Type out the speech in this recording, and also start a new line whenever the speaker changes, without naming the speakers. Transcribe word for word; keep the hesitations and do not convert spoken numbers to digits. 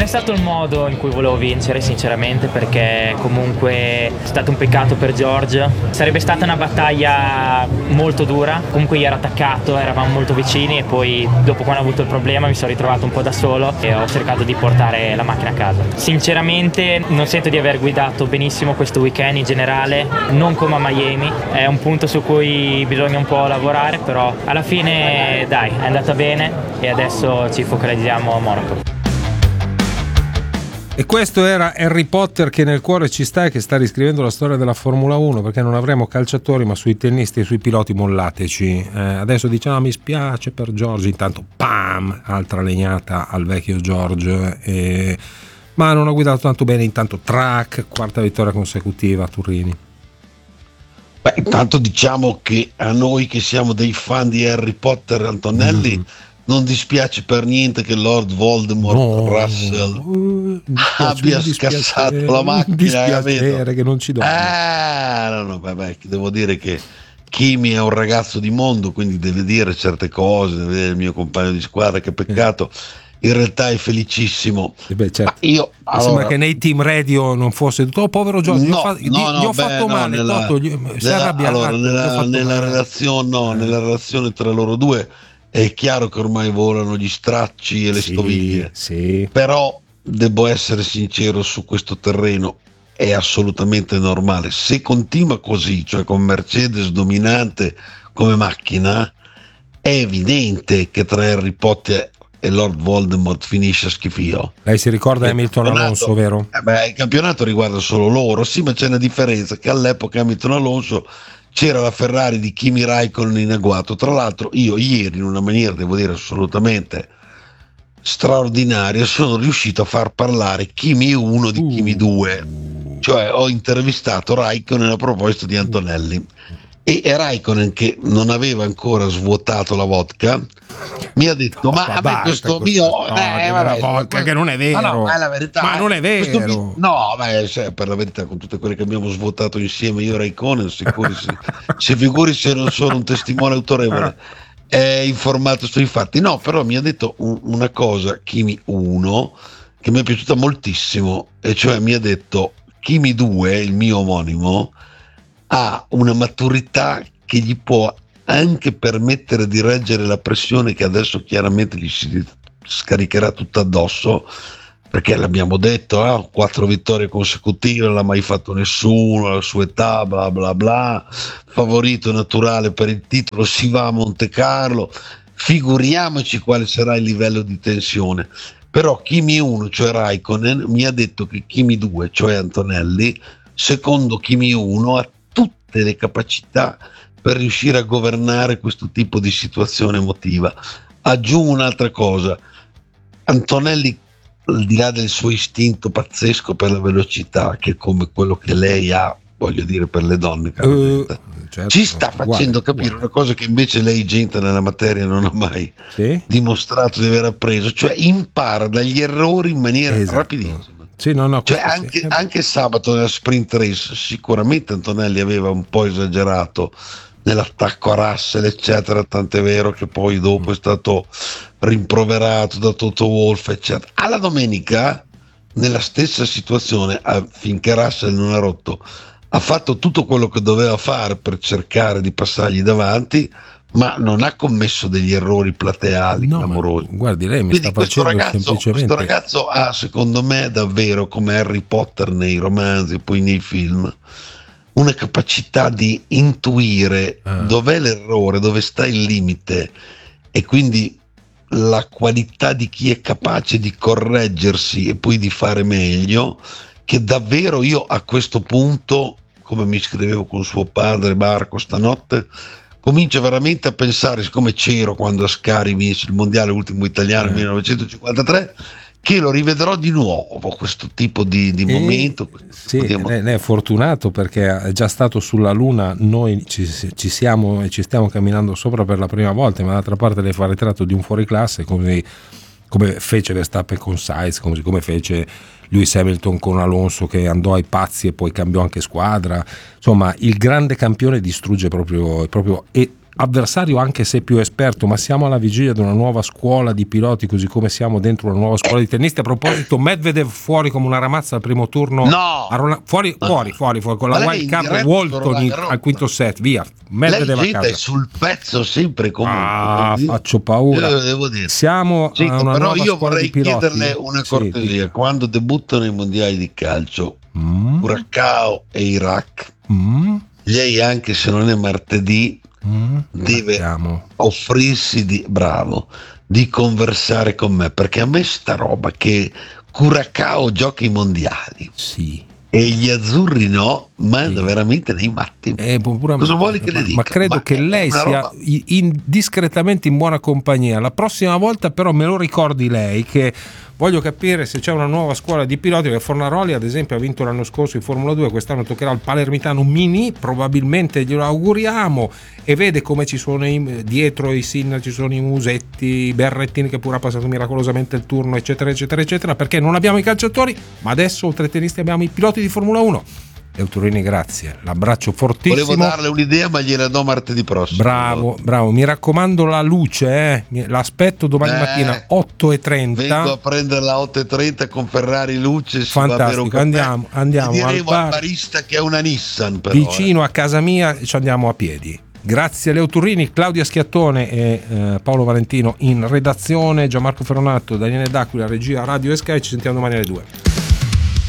stato il modo in cui volevo vincere, sinceramente, perché comunque è stato un peccato per George. Sarebbe stata una battaglia molto dura, comunque io ero attaccato, eravamo molto vicini e poi dopo, quando ho avuto il problema, mi sono ritrovato un po' da solo e ho cercato di portare la macchina a casa. Sinceramente non sento di aver guidato benissimo questo weekend in generale, non come a Miami, è un punto su cui bisogna un po' lavorare, però alla fine dai, è andata bene e adesso ci focalizziamo a Monaco.
E questo era Harry Potter che nel cuore ci sta e che sta riscrivendo la storia della Formula uno, perché non avremo calciatori ma sui tennisti e sui piloti mollateci. Eh, adesso diciamo ah, mi spiace per George, intanto pam, altra legnata al vecchio George, eh, ma non ha guidato tanto bene, intanto track, quarta vittoria consecutiva a Turini.
Beh, intanto diciamo che a noi che siamo dei fan di Harry Potter e Antonelli mm. non dispiace per niente che Lord Voldemort no, Russell uh, dispiace, abbia scassato la macchina.
Dispiacere che non ci dorme.
Ah, no, no, vabbè, devo dire che Kimi è un ragazzo di mondo, quindi deve dire certe cose, deve vedere il mio compagno di squadra, che peccato. In realtà è felicissimo.
Eh beh, certo.
Ma io allora,
sembra che nei team radio non fosse tutto oh, povero Giorgio,
no,
gli ho, fa-
no,
gli,
no,
gli ho
beh,
fatto
no,
male
nella,
Toto, gli, si è arrabbiato,
allora, nella, nella relazione no, nella relazione tra loro due è chiaro che ormai volano gli stracci e le
sì,
stoviglie,
sì.
Però devo essere sincero, su questo terreno è assolutamente normale. Se continua così, cioè con Mercedes dominante come macchina, è evidente che tra Harry Potter e Lord Voldemort finisce a schifio.
Lei si ricorda il Hamilton Alonso, vero?
Eh beh, il campionato riguarda solo loro, sì, ma c'è una differenza, che all'epoca Hamilton Alonso c'era la Ferrari di Kimi Raikkonen in agguato. Tra l'altro io ieri, in una maniera devo dire assolutamente straordinaria, sono riuscito a far parlare Kimi uno di uh. Kimi due, cioè ho intervistato Raikkonen a proposito di Antonelli. E Raikkonen, che non aveva ancora svuotato la vodka, mi ha detto: ma a me questo mio
eh, vabbè, vodka, che non è vero,
no, no, è la verità,
ma non è vero,
mio, no, beh, cioè, per la verità, con tutte quelle che abbiamo svuotato insieme io e Raikkonen, sicuri se, se figuri se non sono un testimone autorevole, è informato sui fatti. No, però mi ha detto un, una cosa, Kimi uno, che mi è piaciuta moltissimo, e cioè mi ha detto: Kimi due, il mio omonimo, ha una maturità che gli può anche permettere di reggere la pressione che adesso chiaramente gli si scaricherà tutta addosso, perché l'abbiamo detto, eh, quattro vittorie consecutive, non l'ha mai fatto nessuno alla sua età, bla bla bla, favorito naturale per il titolo, si va a Monte Carlo, figuriamoci quale sarà il livello di tensione. Però Kimi uno, cioè Raikkonen, mi ha detto che Kimi due, cioè Antonelli, secondo Kimi uno ha tutte le capacità per riuscire a governare questo tipo di situazione emotiva. Aggiungo un'altra cosa: Antonelli, al di là del suo istinto pazzesco per la velocità, che è come quello che lei ha, voglio dire, per le donne, uh, certo, ci sta facendo guarda, capire guarda. una cosa che invece lei, gente nella materia, non ha mai sì? dimostrato di aver appreso, cioè impara dagli errori in maniera esatto. rapidissima.
Sì, no, no,
cioè anche, sì. anche sabato nella sprint race sicuramente Antonelli aveva un po' esagerato nell'attacco a Russell eccetera, tant'è vero che poi dopo mm. è stato rimproverato da Toto Wolff eccetera. Alla domenica, nella stessa situazione, finché Russell non ha rotto, ha fatto tutto quello che doveva fare per cercare di passargli davanti, ma non ha commesso degli errori plateali no, clamorosi.
Guardi, lei mi
Quindi
sta
questo
facendo
ragazzo,
semplicemente
questo ragazzo ha, secondo me, davvero, come Harry Potter nei romanzi e poi nei film, una capacità di intuire ah. dov'è l'errore, dove sta il limite, e quindi la qualità di chi è capace di correggersi e poi di fare meglio, che davvero io a questo punto, come mi scrivevo con suo padre Marco stanotte, comincio veramente a pensare, siccome c'ero quando Ascari vinse il mondiale ultimo italiano nel eh. millenovecentocinquantatré, che lo rivedrò di nuovo questo tipo di, di momento.
Sì, di ne, ne è fortunato, perché è già stato sulla Luna, noi ci, ci siamo e ci stiamo camminando sopra per la prima volta, ma d'altra parte lei fa il ritratto di un fuoriclasse, come, come fece Verstappen con Sainz, come, come fece Lewis Hamilton con Alonso, che andò ai pazzi e poi cambiò anche squadra. Insomma, il grande campione distrugge proprio, proprio e avversario anche se più esperto, ma siamo alla vigilia di una nuova scuola di piloti, così come siamo dentro una nuova scuola di tennisti. A proposito, Medvedev fuori come una ramazza al primo turno,
no,
a Roland, fuori,
no.
fuori, fuori, fuori, con la wild card Walton in, al quinto set, via. Medvedev
lei
a casa.
è sul pezzo sempre comunque.
Ah, faccio paura.
Io devo dire.
Siamo
Gita,
a una
però
nuova
io
scuola
vorrei
di piloti.
chiederle una cortesia, sì. Quando debuttano i mondiali di calcio,
mm.
Curacao e Iraq,
mm.
lei anche se non è martedì
mm.
deve
Battiamo.
offrirsi di bravo di conversare con me, perché a me sta roba che Curacao gioca i mondiali,
sì,
e gli azzurri no, manda
sì.
veramente nei matti.
Eh, pure,
cosa vuole che le dica?
Ma credo ma che lei sia
roba...
in, discretamente in buona compagnia. La prossima volta però me lo ricordi lei, che voglio capire se c'è una nuova scuola di piloti, perché Fornaroli ad esempio ha vinto l'anno scorso in Formula due, quest'anno toccherà al Palermitano Mini, probabilmente glielo auguriamo, e vede come ci sono i, dietro i Sinner ci sono i Musetti, i Berrettini che pure ha passato miracolosamente il turno, eccetera eccetera eccetera, perché non abbiamo i calciatori, ma adesso oltre ai tennisti abbiamo i piloti di Formula uno. Euturini, grazie, l'abbraccio fortissimo.
Volevo darle un'idea, ma gliela do martedì prossimo.
Bravo, bravo, mi raccomando la luce, eh? L'aspetto domani eh, mattina otto e trenta.
Vengo a prenderla a otto e trenta con Ferrari luce.
Fantastico, andiamo, andiamo
diremo
al, bar,
al barista che è una Nissan però,
vicino
eh.
a casa mia, ci andiamo a piedi. Grazie a Leo Turrini, Claudia Schiattone e eh, Paolo Valentino in redazione, Gianmarco Ferronato, Daniele D'Aquila, regia Radio e Sky. Ci sentiamo domani alle due.